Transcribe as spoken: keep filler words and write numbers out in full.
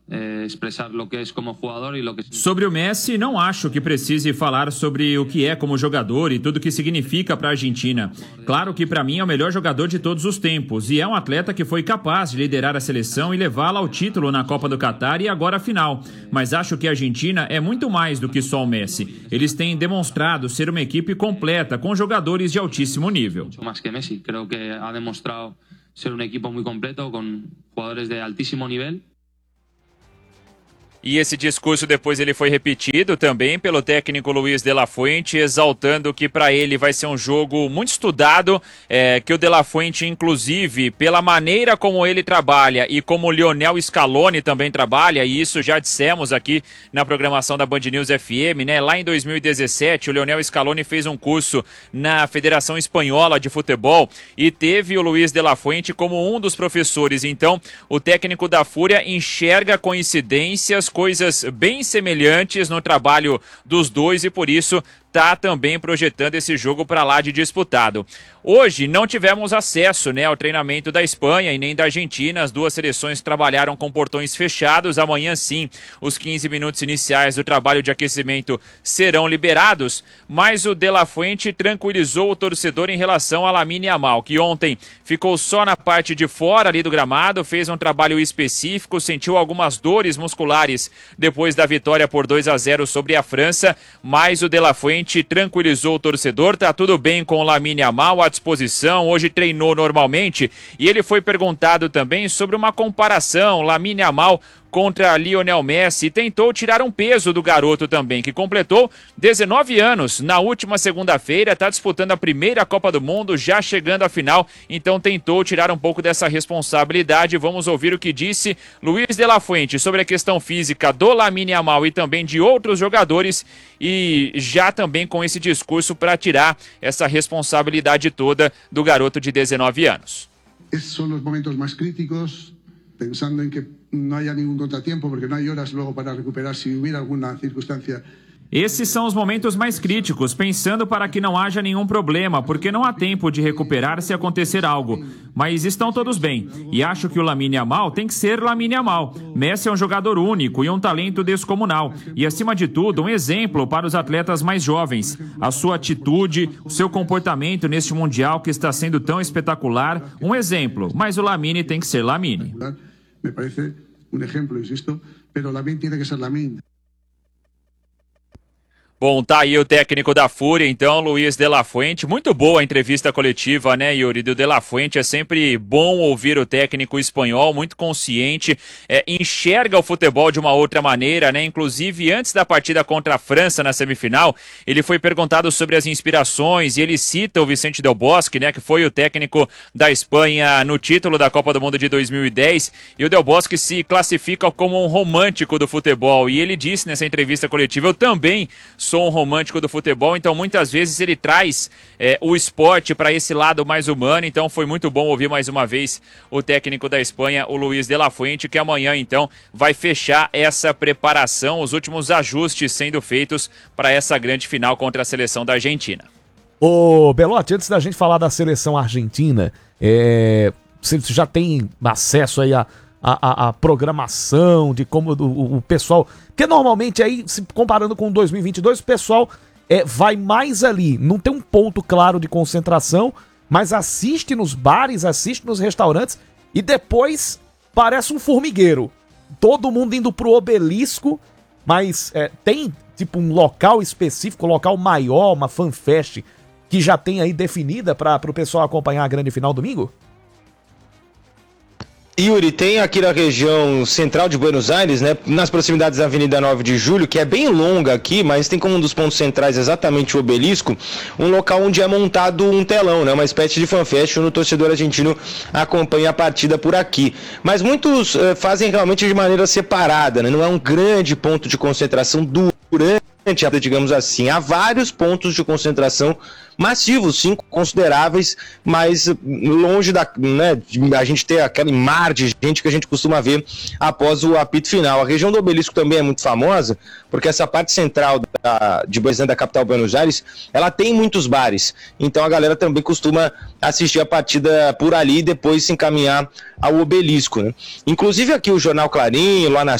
Sobre o Messi, não acho que precise falar sobre o que é como jogador e tudo o que significa para a Argentina. Claro que para mim é o melhor jogador de todos os tempos e é um atleta que foi capaz de liderar a seleção e levá-la ao título na Copa do Catar e agora a final. Mas acho que a Argentina é muito mais do que só o Messi. Eles têm demonstrado ser uma equipe completa com jogadores de altíssimo nível. Mais que Messi, creo que ha demostrado ser um equipo muito completo com jogadores de altíssimo nível. E esse discurso depois ele foi repetido também pelo técnico Luiz de la Fuente, exaltando que para ele vai ser um jogo muito estudado, é, que o de la Fuente, inclusive, pela maneira como ele trabalha e como o Lionel Scaloni também trabalha, e isso já dissemos aqui na programação da Band News F M, né? Lá em dois mil e dezessete, o Lionel Scaloni fez um curso na Federação Espanhola de Futebol e teve o Luiz de la Fuente como um dos professores. Então, o técnico da Fúria enxerga coincidências, coisas bem semelhantes no trabalho dos dois e por isso está também projetando esse jogo para lá de disputado. Hoje não tivemos acesso, né, ao treinamento da Espanha e nem da Argentina. As duas seleções trabalharam com portões fechados. Amanhã sim, os quinze minutos iniciais do trabalho de aquecimento serão liberados, mas o De La Fuente tranquilizou o torcedor em relação a Lamine Yamal, que ontem ficou só na parte de fora ali do gramado, fez um trabalho específico, sentiu algumas dores musculares depois da vitória por dois a zero sobre a França, mas o De La Fuente tranquilizou o torcedor, tá tudo bem com o Lamine Yamal à disposição, hoje treinou normalmente e ele foi perguntado também sobre uma comparação, Lamine Yamal contra Lionel Messi, e tentou tirar um peso do garoto também, que completou dezenove anos na última segunda-feira, está disputando a primeira Copa do Mundo, já chegando à final, então tentou tirar um pouco dessa responsabilidade. Vamos ouvir o que disse Luiz de la Fuente sobre a questão física do Lamine Yamal e também de outros jogadores, e já também com esse discurso para tirar essa responsabilidade toda do garoto de dezenove anos. Esses são os momentos mais críticos, pensando em que não haya nenhum contratiempo, porque não há horas logo para recuperar se houver alguma circunstância. Esses são os momentos mais críticos, pensando para que não haja nenhum problema, porque não há tempo de recuperar se acontecer algo. Mas estão todos bem, e acho que o Lamine Yamal tem que ser Lamine Yamal. Messi é um jogador único e um talento descomunal, e acima de tudo, um exemplo para os atletas mais jovens. A sua atitude, o seu comportamento neste Mundial que está sendo tão espetacular, um exemplo, mas o Lamine tem que ser Lamine. Me parece um exemplo, insisto, mas o Lamine tem que ser Lamine. Bom, tá aí o técnico da Fúria, então, Luiz de la Fuente. Muito boa a entrevista coletiva, né, Yuri, do de la Fuente. É sempre bom ouvir o técnico espanhol, muito consciente, é, enxerga o futebol de uma outra maneira, né? Inclusive, antes da partida contra a França na semifinal, ele foi perguntado sobre as inspirações e ele cita o Vicente Del Bosque, né, que foi o técnico da Espanha no título da Copa do Mundo de dois mil e dez, e o Del Bosque se classifica como um romântico do futebol, e ele disse nessa entrevista coletiva: eu também sou um romântico do futebol, então muitas vezes ele traz é, o esporte para esse lado mais humano. Então foi muito bom ouvir mais uma vez o técnico da Espanha, o Luiz de la Fuente, que amanhã então vai fechar essa preparação, os últimos ajustes sendo feitos para essa grande final contra a seleção da Argentina. Ô Belotti, antes da gente falar da seleção argentina, é, você já tem acesso aí a A, a, a programação de como o, o pessoal, porque normalmente aí, se comparando com dois mil e vinte e dois, o pessoal é, vai mais ali, não tem um ponto claro de concentração, mas assiste nos bares, assiste nos restaurantes e depois parece um formigueiro, todo mundo indo pro Obelisco, mas é, tem tipo um local específico, um local maior, uma fanfest que já tem aí definida para pro pessoal acompanhar a grande final domingo? Yuri, tem aqui na região central de Buenos Aires, né, nas proximidades da Avenida nove de Julho, que é bem longa aqui, mas tem como um dos pontos centrais exatamente o Obelisco, um local onde é montado um telão, né, uma espécie de fanfest, onde o torcedor argentino acompanha a partida por aqui. Mas muitos uh, fazem realmente de maneira separada, né, não é um grande ponto de concentração durante a, digamos assim, há vários pontos de concentração massivos, sim, consideráveis, mas longe da, né, de a gente ter aquele mar de gente que a gente costuma ver após o apito final. A região do Obelisco também é muito famosa, porque essa parte central da, de Buenos Aires, da capital Buenos Aires, ela tem muitos bares, então a galera também costuma assistir a partida por ali e depois se encaminhar ao Obelisco, né? Inclusive aqui o Jornal Clarim, lá na